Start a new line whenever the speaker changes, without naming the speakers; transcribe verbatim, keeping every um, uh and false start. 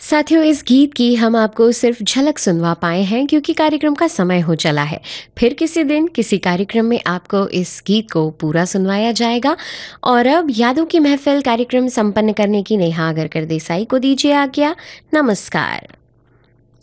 साथियों, इस गीत की हम आपको सिर्फ झलक सुनवा पाए हैं क्योंकि कार्यक्रम का समय हो चला है। फिर किसी दिन किसी कार्यक्रम में आपको इस गीत को पूरा सुनवाया जाएगा। और अब यादों की महफिल कार्यक्रम संपन्न करने की नेहा अगरकर देसाई को दीजिए आज्ञा। नमस्कार।